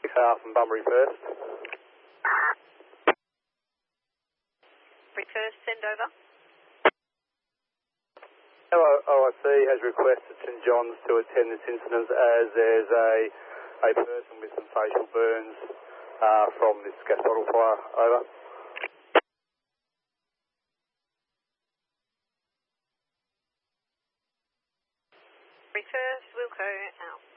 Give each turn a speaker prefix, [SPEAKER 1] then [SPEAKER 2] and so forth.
[SPEAKER 1] From Bunbury first.
[SPEAKER 2] First, send over.
[SPEAKER 1] OIC has requested St John's to attend this incident as there's a person with some facial burns from this gas bottle fire. Over.
[SPEAKER 2] First, Wilco out.